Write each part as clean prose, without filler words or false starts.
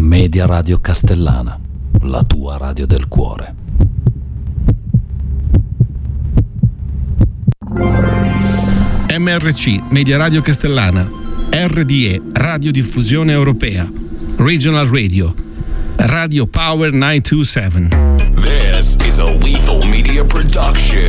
Media Radio Castellana, la tua radio del cuore. MRC, Media Radio Castellana. RDE, Radiodiffusione Europea. Regional Radio. Radio Power 927. This is a Lethal Media production.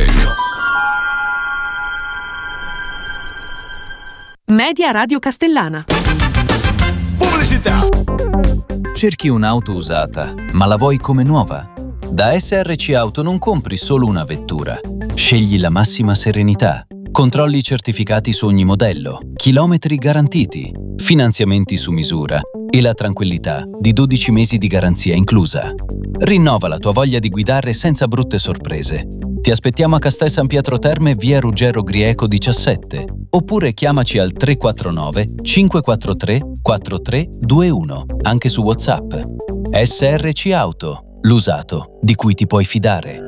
Media Radio Castellana. Pubblicità. Cerchi un'auto usata, ma la vuoi come nuova? Da SRC Auto non compri solo una vettura. Scegli la massima serenità. Controlli certificati su ogni modello, chilometri garantiti, finanziamenti su misura e la tranquillità di 12 mesi di garanzia inclusa. Rinnova la tua voglia di guidare senza brutte sorprese. Ti aspettiamo a Castel San Pietro Terme, via Ruggero Grieco 17, oppure chiamaci al 349 543 4321, anche su WhatsApp. SRC Auto, l'usato di cui ti puoi fidare.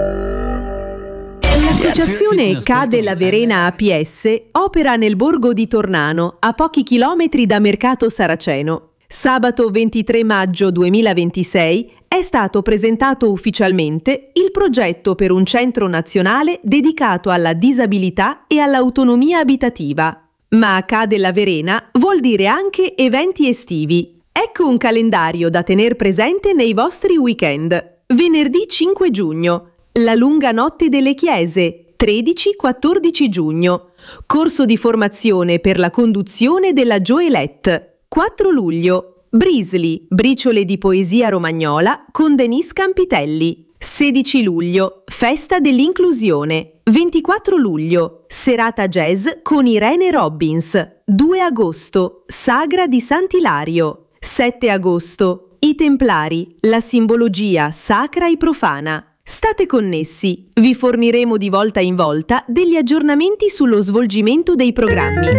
L'associazione Cade La Verena APS opera nel borgo di Tornano, a pochi chilometri da Mercato Saraceno. Sabato 23 maggio 2026 è stato presentato ufficialmente il progetto per un centro nazionale dedicato alla disabilità e all'autonomia abitativa. Ma Cade La Verena vuol dire anche eventi estivi. Ecco un calendario da tener presente nei vostri weekend. Venerdì 5 giugno. La lunga notte delle chiese, 13-14 giugno. Corso di formazione per la conduzione della Gioelette, 4 luglio. Brisli, briciole di poesia romagnola con Denise Campitelli. 16 luglio, festa dell'inclusione. 24 luglio, serata jazz con Irene Robbins. 2 agosto, sagra di Sant'Ilario. 7 agosto, i Templari, la simbologia sacra e profana. State connessi, vi forniremo di volta in volta degli aggiornamenti sullo svolgimento dei programmi.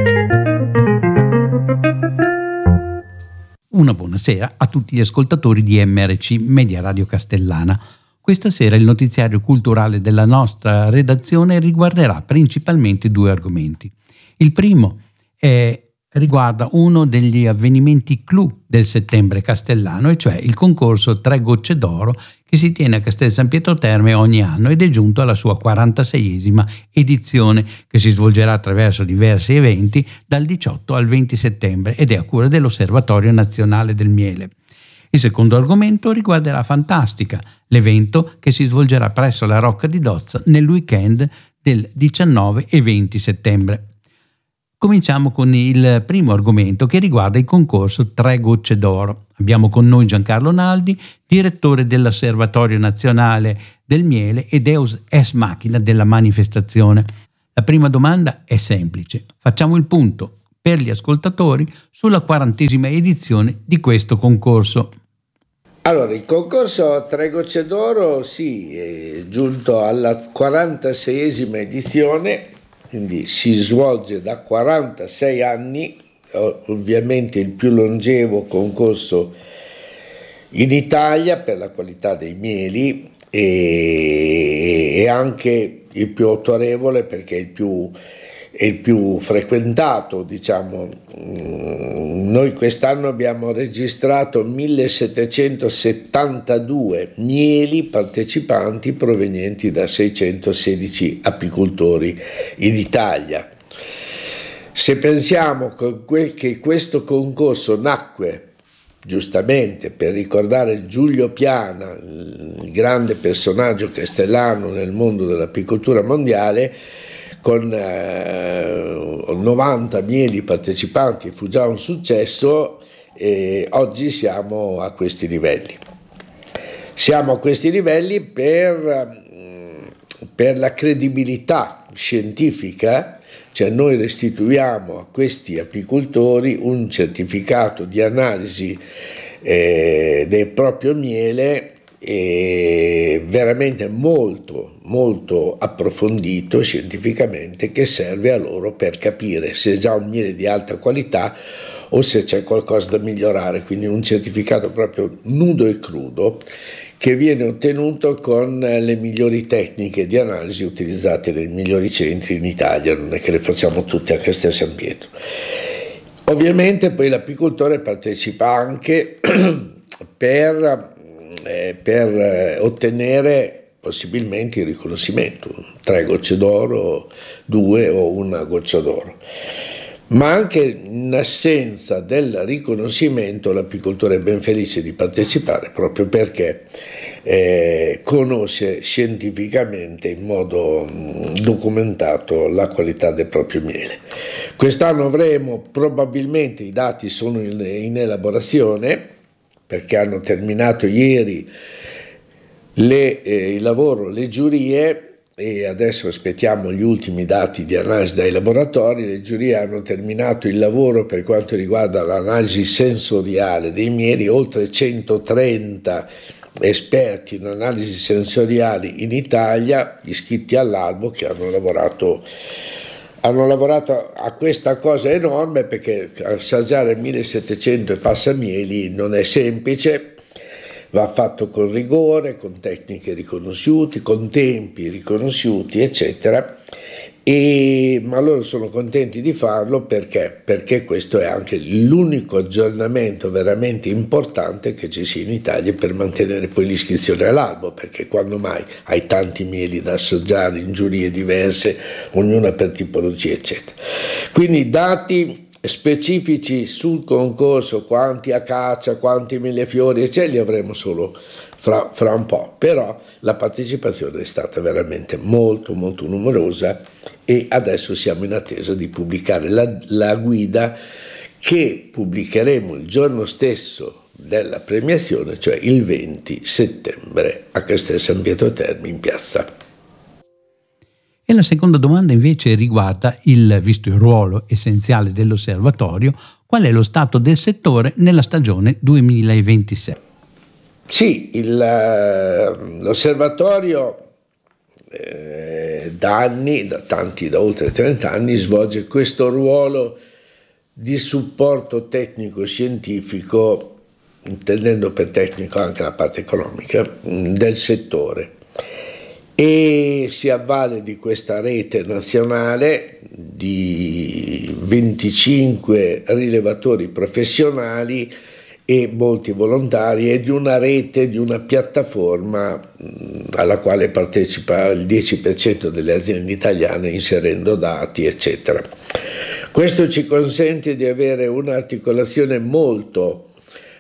Una buonasera a tutti gli ascoltatori di MRC Media Radio Castellana. Questa sera il notiziario culturale della nostra redazione riguarderà principalmente 2 argomenti. Il primo riguarda uno degli avvenimenti clou del settembre castellano, e cioè il concorso 3 Gocce d'Oro che si tiene a Castel San Pietro Terme ogni anno ed è giunto alla sua 46esima edizione, che si svolgerà attraverso diversi eventi dal 18 al 20 settembre ed è a cura dell'Osservatorio Nazionale del Miele. Il secondo argomento riguarderà Fantastica, l'evento che si svolgerà presso la Rocca di Dozza nel weekend del 19 e 20 settembre. Cominciamo con il primo argomento che riguarda il concorso 3 Gocce d'Oro. Abbiamo con noi Giancarlo Naldi, direttore dell'Osservatorio Nazionale del Miele e Deus Ex Machina della manifestazione. La prima domanda è semplice. Facciamo il punto per gli ascoltatori sulla 40esima edizione di questo concorso. Allora, il concorso 3 Gocce d'Oro è giunto alla 46esima edizione, quindi si svolge da 46 anni, ovviamente il più longevo concorso in Italia per la qualità dei mieli e anche il più autorevole perché è il più frequentato, diciamo. Noi quest'anno abbiamo registrato 1772 mieli partecipanti provenienti da 616 apicoltori in Italia. Se pensiamo che questo concorso nacque giustamente per ricordare Giulio Piana, il grande personaggio castellano nel mondo dell'apicoltura mondiale, con 90 mieli partecipanti fu già un successo, e oggi siamo a questi livelli. Siamo a questi livelli per la credibilità scientifica, cioè noi restituiamo a questi apicoltori un certificato di analisi del proprio miele veramente molto molto approfondito scientificamente, che serve a loro per capire se è già un miele di alta qualità o se c'è qualcosa da migliorare, quindi un certificato proprio nudo e crudo che viene ottenuto con le migliori tecniche di analisi utilizzate nei migliori centri in Italia, non è che le facciamo tutte a Castel San Pietro. Ovviamente poi l'apicoltore partecipa anche per ottenere possibilmente il riconoscimento, 3 gocce d'oro, 2 o 1 goccia d'oro. Ma anche in assenza del riconoscimento l'apicoltore è ben felice di partecipare, proprio perché conosce scientificamente in modo documentato la qualità del proprio miele. Quest'anno avremo probabilmente, i dati sono in elaborazione, perché hanno terminato ieri il lavoro, le giurie, e adesso aspettiamo gli ultimi dati di analisi dai laboratori. Le giurie hanno terminato il lavoro per quanto riguarda l'analisi sensoriale dei mieli, oltre 130 esperti in analisi sensoriali in Italia, iscritti all'albo, che hanno lavorato a questa cosa enorme, perché assaggiare 1700 e passa mieli non è semplice. Va fatto con rigore, con tecniche riconosciute, con tempi riconosciuti, eccetera. Ma loro sono contenti di farlo perché questo è anche l'unico aggiornamento veramente importante che ci sia in Italia per mantenere poi l'iscrizione all'albo, perché quando mai hai tanti mieli da assaggiare in giurie diverse, ognuna per tipologia, eccetera. Quindi dati specifici sul concorso, quanti acacia, quanti millefiori, eccetera, li avremo solo fra un po', però la partecipazione è stata veramente molto molto numerosa e adesso siamo in attesa di pubblicare la guida, che pubblicheremo il giorno stesso della premiazione, cioè il 20 settembre a Castel San Pietro Terme in piazza. E la seconda domanda invece riguarda visto il ruolo essenziale dell'osservatorio, qual è lo stato del settore nella stagione 2026? Sì, l'osservatorio da oltre 30 anni, svolge questo ruolo di supporto tecnico-scientifico, intendendo per tecnico anche la parte economica, del settore. E si avvale di questa rete nazionale di 25 rilevatori professionali e molti volontari, e di una rete, di una piattaforma alla quale partecipa il 10% delle aziende italiane, inserendo dati, eccetera. Questo ci consente di avere un'articolazione molto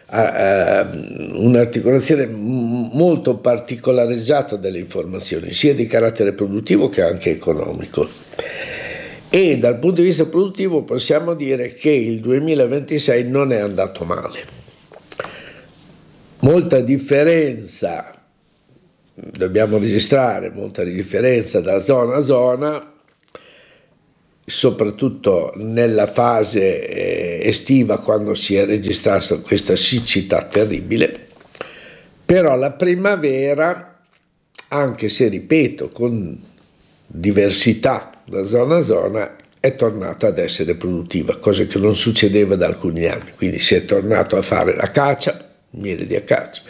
particolareggiata delle informazioni, sia di carattere produttivo che anche economico. E dal punto di vista produttivo possiamo dire che il 2026 non è andato male. Molta differenza dobbiamo registrare, molta differenza da zona a zona, soprattutto nella fase estiva, quando si è registrata questa siccità terribile. Però la primavera, anche se ripeto con diversità da zona a zona, è tornata ad essere produttiva, cosa che non succedeva da alcuni anni. Quindi si è tornato a fare la cacia, miele di acacia,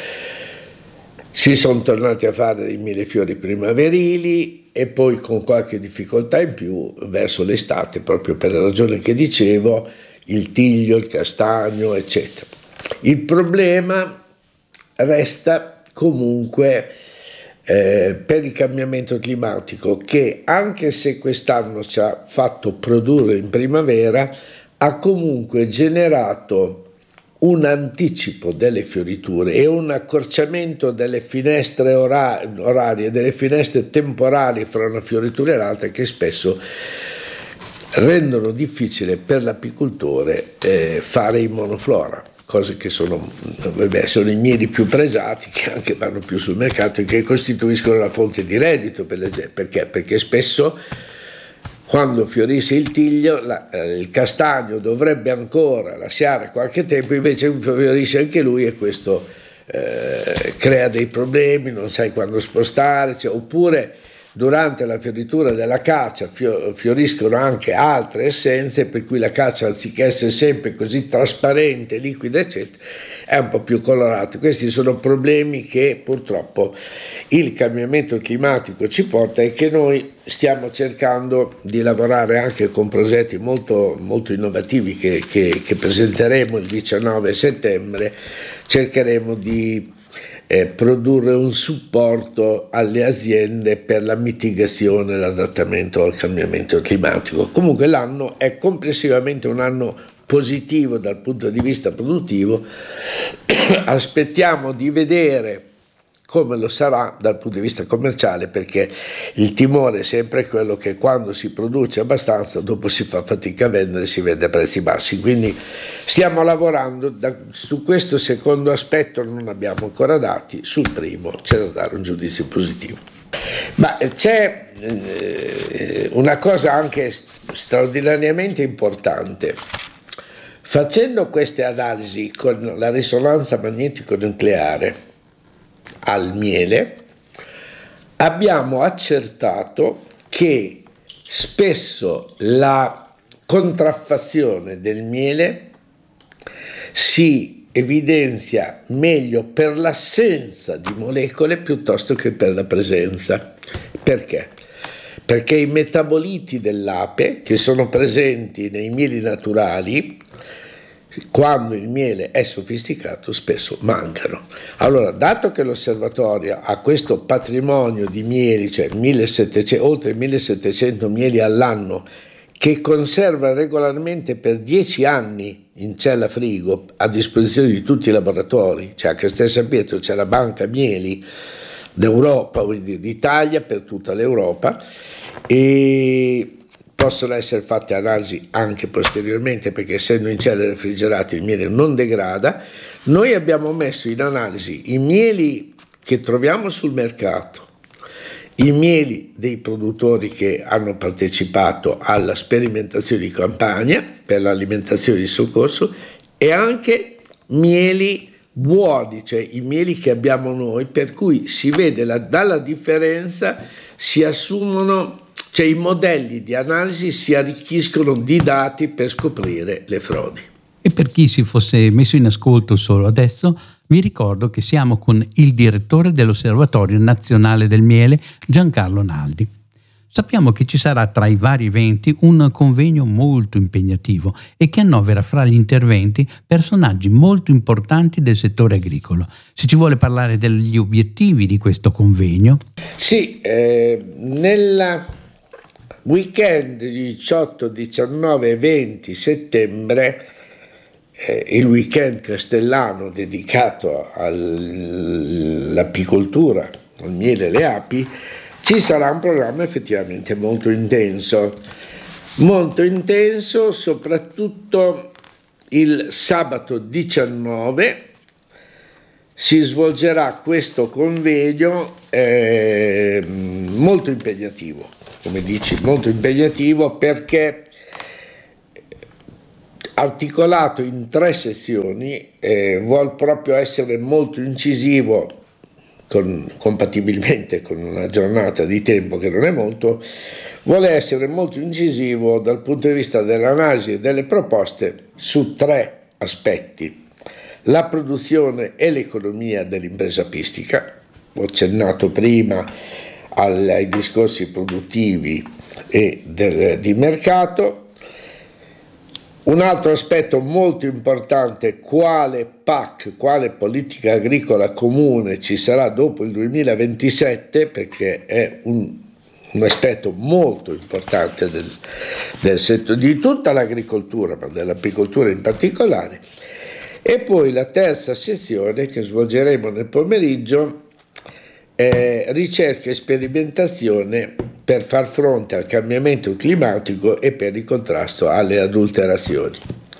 si sono tornati a fare dei millefiori primaverili, e poi con qualche difficoltà in più verso l'estate, proprio per la ragione che dicevo, il tiglio, il castagno, eccetera. Il problema resta comunque per il cambiamento climatico, che anche se quest'anno ci ha fatto produrre in primavera, ha comunque generato un anticipo delle fioriture e un accorciamento delle finestre orarie, delle finestre temporali fra una fioritura e l'altra, che spesso rendono difficile per l'apicoltore fare in monoflora, cose che sono i mieli più pregiati, che anche vanno più sul mercato e che costituiscono la fonte di reddito per le aziende. Perché spesso, quando fiorisce il tiglio, il castagno dovrebbe ancora lasciare qualche tempo, invece fiorisce anche lui, e questo crea dei problemi, non sai quando spostare, oppure durante la fioritura della cacia fioriscono anche altre essenze, per cui la cacia, anziché essere sempre così trasparente, liquida, eccetera, è un po' più colorato. Questi sono problemi che purtroppo il cambiamento climatico ci porta e che noi stiamo cercando di lavorare anche con progetti molto, molto innovativi che presenteremo il 19 settembre. Cercheremo di produrre un supporto alle aziende per la mitigazione e l'adattamento al cambiamento climatico. Comunque l'anno è complessivamente un anno positivo dal punto di vista produttivo. Aspettiamo di vedere come lo sarà dal punto di vista commerciale, perché il timore è sempre quello che quando si produce abbastanza dopo si fa fatica a vendere, si vende a prezzi bassi. Quindi stiamo lavorando su questo secondo aspetto, non abbiamo ancora dati, sul primo c'è da dare un giudizio positivo. Ma c'è una cosa anche straordinariamente importante. Facendo queste analisi con la risonanza magnetico-nucleare al miele, abbiamo accertato che spesso la contraffazione del miele si evidenzia meglio per l'assenza di molecole piuttosto che per la presenza. Perché? Perché i metaboliti dell'ape, che sono presenti nei mieli naturali, quando il miele è sofisticato spesso mancano. Allora, dato che l'osservatorio ha questo patrimonio di mieli, cioè oltre 1700 mieli all'anno, che conserva regolarmente per 10 anni in cella frigo a disposizione di tutti i laboratori, cioè a Castel San Pietro c'è la banca mieli d'Europa, quindi d'Italia per tutta l'Europa, e possono essere fatte analisi anche posteriormente, perché essendo in celle refrigerate il miele non degrada. Noi abbiamo messo in analisi i mieli che troviamo sul mercato, i mieli dei produttori che hanno partecipato alla sperimentazione di campagna per l'alimentazione di soccorso, e anche mieli buoni, cioè i mieli che abbiamo noi, per cui si vede dalla differenza si assumono, cioè i modelli di analisi si arricchiscono di dati per scoprire le frodi. E per chi si fosse messo in ascolto solo adesso, vi ricordo che siamo con il direttore dell'Osservatorio Nazionale del Miele, Giancarlo Naldi. Sappiamo che ci sarà tra i vari eventi un convegno molto impegnativo e che annovera fra gli interventi personaggi molto importanti del settore agricolo. Se ci vuole parlare degli obiettivi di questo convegno. Sì, nel weekend 18, 19 e 20 settembre, il weekend castellano dedicato all'apicoltura, al miele e alle api, ci sarà un programma effettivamente molto intenso, soprattutto il sabato 19 si svolgerà questo convegno molto impegnativo, come dici, molto impegnativo, perché articolato in 3 sezioni, vuol proprio essere molto incisivo, compatibilmente con una giornata di tempo che non è molto, vuole essere molto incisivo dal punto di vista dell'analisi e delle proposte su 3 aspetti: la produzione e l'economia dell'impresa apistica. Ho accennato prima ai discorsi produttivi e di mercato. Un altro aspetto molto importante: quale PAC, quale politica agricola comune ci sarà dopo il 2027, perché è un aspetto molto importante del settore, di tutta l'agricoltura, ma dell'apicoltura in particolare. E poi la terza sezione che svolgeremo nel pomeriggio è ricerca e sperimentazione per far fronte al cambiamento climatico e per il contrasto alle adulterazioni.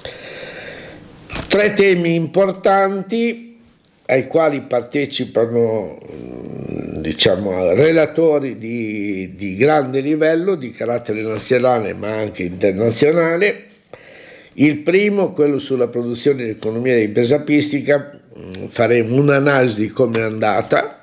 3 temi importanti ai quali partecipano, relatori di grande livello, di carattere nazionale ma anche internazionale. Il primo, quello sulla produzione e l'economia dell'impresa apistica, faremo un'analisi di come è andata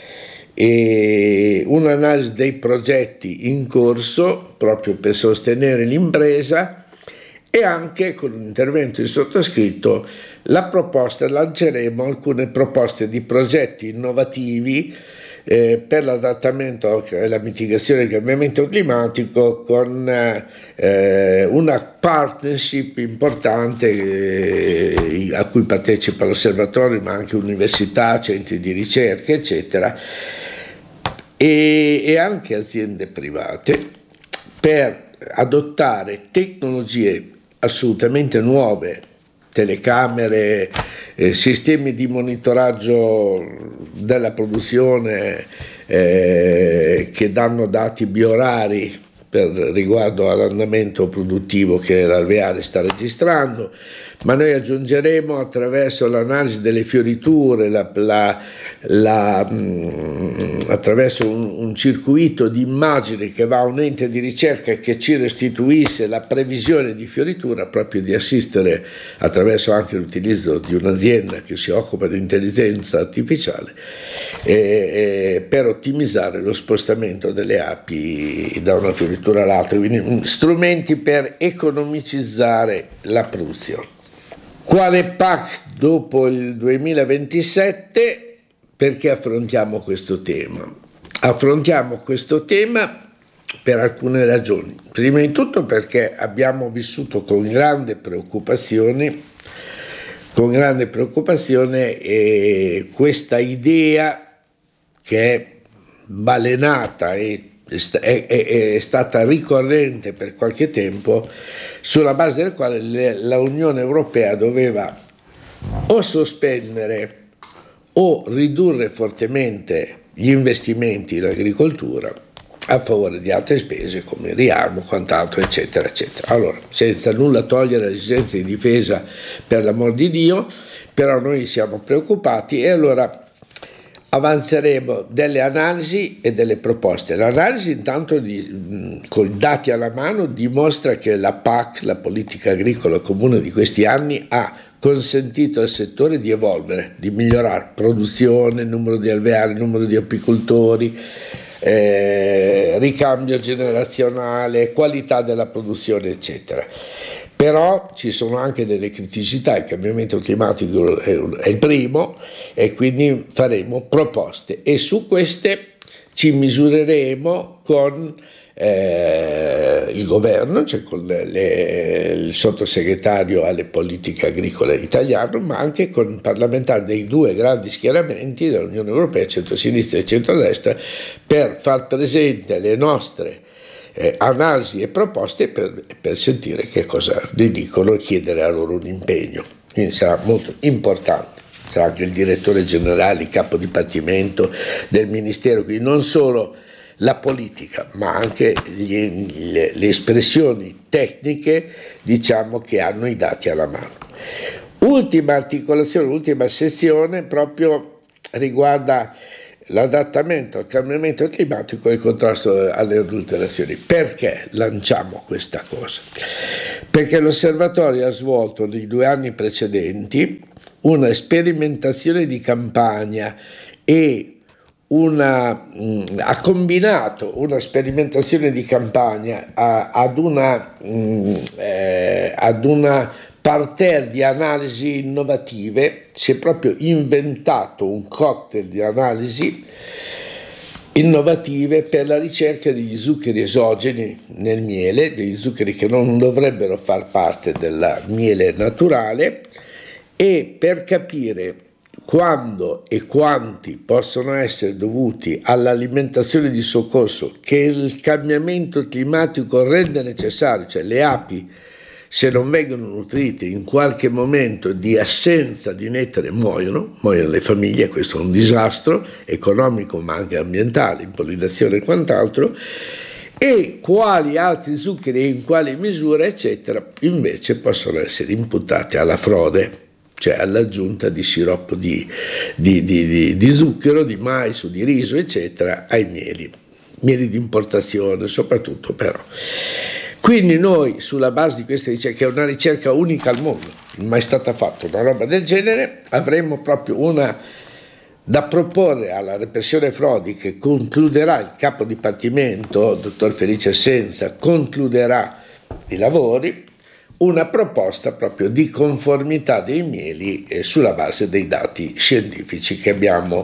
e un'analisi dei progetti in corso proprio per sostenere l'impresa, e anche con un intervento di sottoscritto lanceremo alcune proposte di progetti innovativi per l'adattamento e la mitigazione del cambiamento climatico, con una partnership importante a cui partecipa l'osservatorio, ma anche università, centri di ricerca, eccetera, e anche aziende private, per adottare tecnologie assolutamente nuove, telecamere, sistemi di monitoraggio della produzione che danno dati biorari per riguardo all'andamento produttivo che l'alveare sta registrando, ma noi aggiungeremo, attraverso l'analisi delle fioriture, attraverso un circuito di immagini che va a un ente di ricerca che ci restituisce la previsione di fioritura, proprio di assistere, attraverso anche l'utilizzo di un'azienda che si occupa di intelligenza artificiale, per ottimizzare lo spostamento delle api da una fioritura all'altra, quindi strumenti per economicizzare la produzione. Quale PAC dopo il 2027? Perché affrontiamo questo tema? Affrontiamo questo tema per alcune ragioni. Prima di tutto perché abbiamo vissuto con grande preoccupazione questa idea che è balenata e è stata ricorrente per qualche tempo, sulla base del quale l'Unione Europea doveva o sospendere o ridurre fortemente gli investimenti in agricoltura a favore di altre spese come il riarmo, quant'altro, eccetera, eccetera. Allora, senza nulla togliere le esigenze di difesa, per l'amor di Dio, però noi siamo preoccupati, e allora avanzeremo delle analisi e delle proposte. L'analisi, intanto, con i dati alla mano, dimostra che la PAC, la politica agricola comune di questi anni, ha consentito al settore di evolvere, di migliorare produzione, numero di alveari, numero di apicoltori, ricambio generazionale, qualità della produzione, eccetera. Però ci sono anche delle criticità, il cambiamento climatico è il primo, e quindi faremo proposte, e su queste ci misureremo con il governo, cioè con il sottosegretario alle politiche agricole italiano, ma anche con parlamentari dei due grandi schieramenti dell'Unione Europea, centro-sinistra e centro-destra, per far presente le nostre analisi e proposte, per sentire che cosa ne dicono e chiedere a loro un impegno. Quindi sarà molto importante. Sarà anche il direttore generale, il capo dipartimento del Ministero, quindi non solo la politica, ma anche le espressioni tecniche, diciamo, che hanno i dati alla mano. Ultima articolazione, ultima sezione proprio riguarda l'adattamento al cambiamento climatico e il contrasto alle adulterazioni. Perché lanciamo questa cosa? Perché l'osservatorio ha svolto nei 2 anni precedenti una sperimentazione di campagna e ha combinato una sperimentazione di campagna ad una parterre di analisi innovative. Si è proprio inventato un cocktail di analisi innovative per la ricerca degli zuccheri esogeni nel miele, degli zuccheri che non dovrebbero far parte della miele naturale, e per capire quando e quanti possono essere dovuti all'alimentazione di soccorso che il cambiamento climatico rende necessario, cioè le api, se non vengono nutrite in qualche momento di assenza di nettare, muoiono le famiglie. Questo è un disastro economico ma anche ambientale, impollinazione e quant'altro, e quali altri zuccheri e in quali misura, eccetera, invece possono essere imputati alla frode, cioè all'aggiunta di siroppo di zucchero, di mais o di riso, eccetera, ai mieli di importazione soprattutto. Però quindi noi, sulla base di questa ricerca, che è una ricerca unica al mondo, non è mai stata fatta una roba del genere, avremo proprio una da proporre alla repressione frodi, che concluderà il capo dipartimento, dottor Felice Assenza, concluderà i lavori, una proposta proprio di conformità dei mieli sulla base dei dati scientifici che abbiamo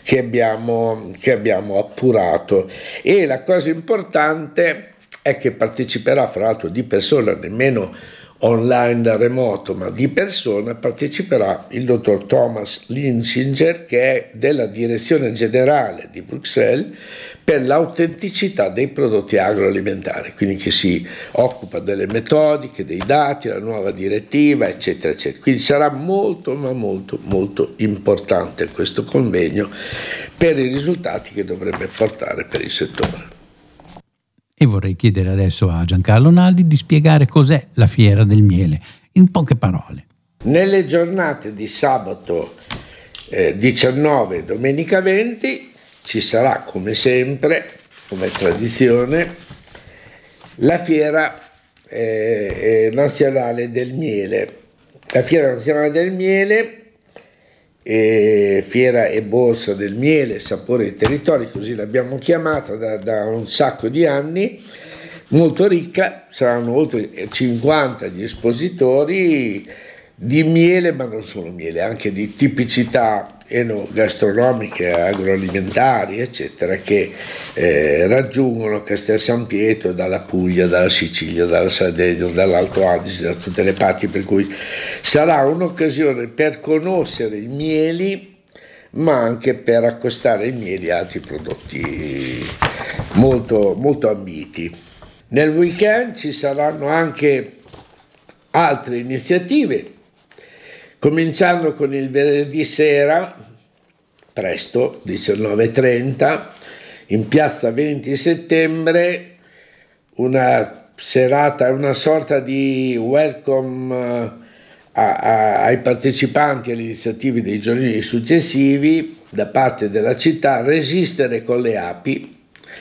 appurato. E la cosa importante è che parteciperà, fra l'altro di persona, nemmeno online da remoto, ma di persona, parteciperà il dottor Thomas Linsinger, che è della Direzione Generale di Bruxelles per l'autenticità dei prodotti agroalimentari, quindi che si occupa delle metodiche, dei dati, la nuova direttiva, eccetera, eccetera. Quindi sarà molto, ma molto, molto importante questo convegno per i risultati che dovrebbe portare per il settore. E vorrei chiedere adesso a Giancarlo Naldi di spiegare cos'è la Fiera del Miele, in poche parole. Nelle giornate di sabato 19 e domenica 20 ci sarà, come sempre, come tradizione, la Fiera Nazionale del Miele. La Fiera Nazionale del Miele, Fiera e Borsa del Miele, Sapore e Territori, così l'abbiamo chiamata da un sacco di anni, molto ricca. Saranno oltre 50 gli espositori di miele, ma non solo miele, anche di tipicità enogastronomiche, agroalimentari, eccetera, che raggiungono Castel San Pietro dalla Puglia, dalla Sicilia, dalla Sardegna, dall'Alto Adige, da tutte le parti, per cui sarà un'occasione per conoscere i mieli, ma anche per accostare i mieli a altri prodotti molto, molto ambiti. Nel weekend ci saranno anche altre iniziative, cominciando con il venerdì sera, presto, 19:30, in piazza 20 settembre, una serata, una sorta di welcome ai partecipanti alle iniziative dei giorni successivi da parte della città, Resistere con le api,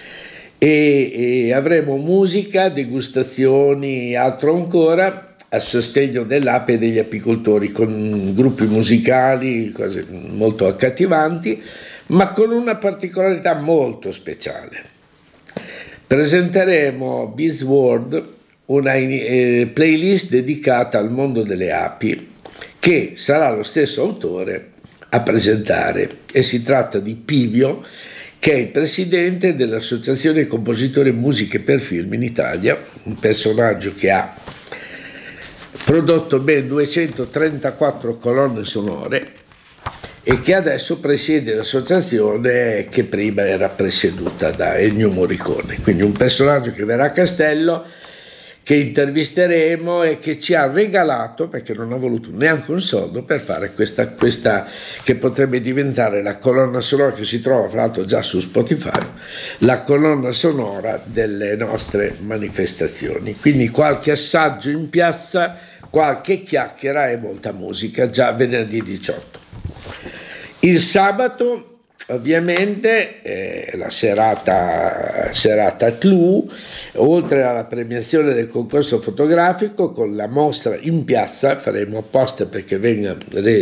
e avremo musica, degustazioni, altro ancora, a sostegno dell'ape e degli apicoltori, con gruppi musicali, cose molto accattivanti, ma con una particolarità molto speciale. Presenteremo Bees World, una playlist dedicata al mondo delle api, che sarà lo stesso autore a presentare, e si tratta di Pivio, che è il presidente dell'Associazione Compositori Musiche per Film in Italia, un personaggio che ha prodotto ben 234 colonne sonore e che adesso presiede l'associazione che prima era presieduta da Ennio Morricone. Quindi un personaggio che verrà a Castello, che intervisteremo e che ci ha regalato, perché non ha voluto neanche un soldo, per fare questa che potrebbe diventare la colonna sonora, che si trova fra l'altro già su Spotify, la colonna sonora delle nostre manifestazioni. Quindi qualche assaggio in piazza, qualche chiacchiera e molta musica già venerdì 18. Il sabato ovviamente la serata clou, oltre alla premiazione del concorso fotografico con la mostra in piazza, faremo apposta perché venga